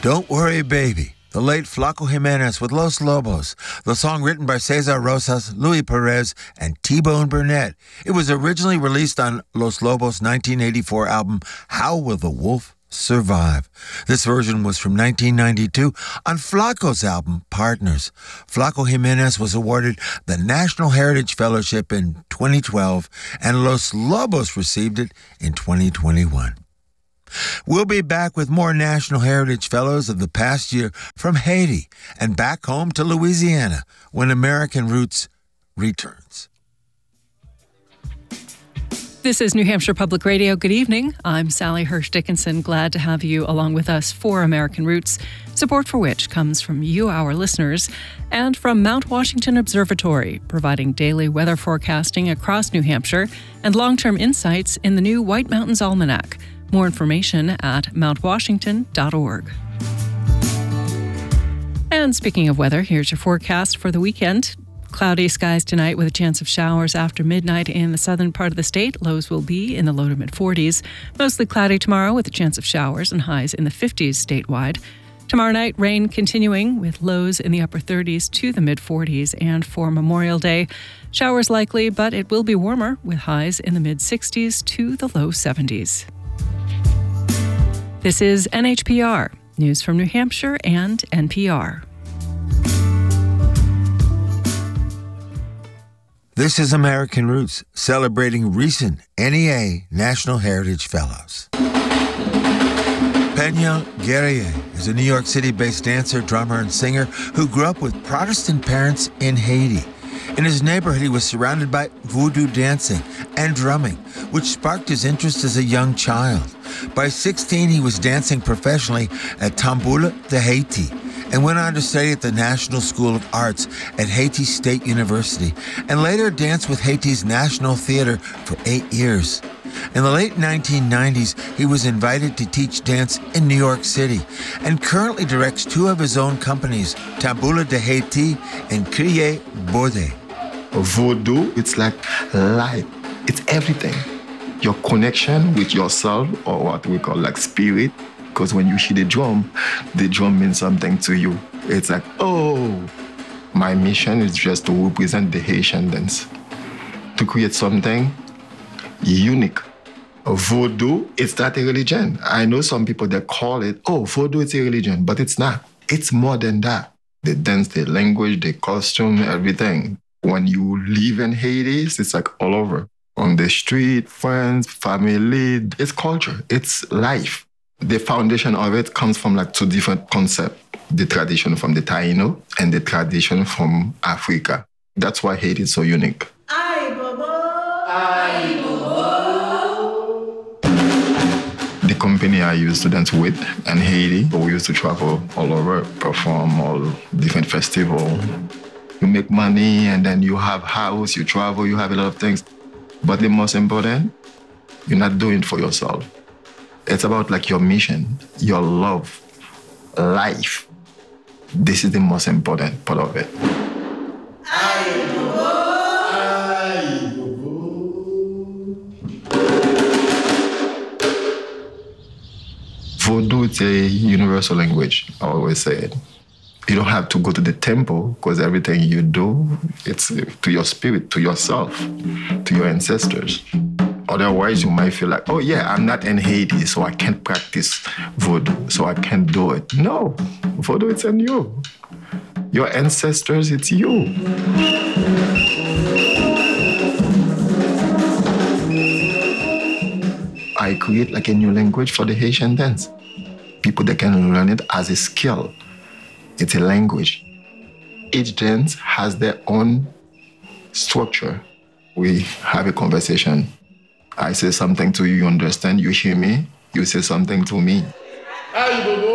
Don't Worry Baby, the late Flaco Jimenez with Los Lobos, the song written by Cesar Rosas, Louis Perez, and T-Bone Burnett. It was originally released on Los Lobos' 1984 album, How Will the Wolf Survive? This version was from 1992 on Flaco's album, Partners. Flaco Jimenez was awarded the National Heritage Fellowship in 2012, and Los Lobos received it in 2021. We'll be back with more National Heritage Fellows of the past year from Haiti and back home to Louisiana when American Roots returns. This is New Hampshire Public Radio. Good evening. I'm Sally Hirsch Dickinson. Glad to have you along with us for American Roots, support for which comes from you, our listeners, and from Mount Washington Observatory, providing daily weather forecasting across New Hampshire and long-term insights in the new White Mountains Almanac. More information at mountwashington.org. And speaking of weather, here's your forecast for the weekend. Cloudy skies tonight with a chance of showers after midnight in the southern part of the state. Lows will be in the low to mid-40s. Mostly cloudy tomorrow with a chance of showers and highs in the 50s statewide. Tomorrow night, rain continuing with lows in the upper 30s to the mid-40s. And for Memorial Day, showers likely, but it will be warmer with highs in the mid-60s to the low 70s. This is NHPR, news from New Hampshire and NPR. This is American Roots, celebrating recent NEA National Heritage Fellows. Pena Guerrier is a New York City-based dancer, drummer, and singer who grew up with Protestant parents in Haiti. In his neighborhood, he was surrounded by voodoo dancing and drumming, which sparked his interest as a young child. By 16, he was dancing professionally at Tamboula de Haiti and went on to study at the National School of Arts at Haiti State University, and later danced with Haiti's National Theater for 8 years. In the late 1990s, he was invited to teach dance in New York City and currently directs 2 of his own companies, Tamboula de Haiti and Crier Baudet. Voodoo, it's like life. It's everything. Your connection with yourself, or what we call like spirit, because when you hear the drum means something to you. It's like, oh, my mission is just to represent the Haitian dance, to create something unique. Voodoo, it's not a religion. I know some people that call it, oh, voodoo is a religion, but it's not. It's more than that. The dance, the language, the costume, everything. When you live in Haiti, it's like all over. On the street, friends, family, it's culture, it's life. The foundation of it comes from like 2 different concepts. The tradition from the Taino and the tradition from Africa. That's why Haiti is so unique. Aye, Bobo! Aye, Bobo! The company I used to dance with in Haiti, we used to travel all over, perform all different festivals. You make money and then you have house, you travel, you have a lot of things. But the most important, you're not doing it for yourself. It's about like your mission, your love, life. This is the most important part of it. Aye, Bobo! Aye, Bobo! Voodoo is a universal language, I always say it. You don't have to go to the temple because everything you do, it's to your spirit, to yourself, to your ancestors. Otherwise, you might feel like, oh yeah, I'm not in Haiti, so I can't practice voodoo, so I can't do it. No, voodoo, it's in you. Your ancestors, it's you. I create like a new language for the Haitian dance. People that can learn it as a skill. It's a language. Each dance has their own structure. We have a conversation. I say something to you, you understand, you hear me, you say something to me. Aye, Bobo!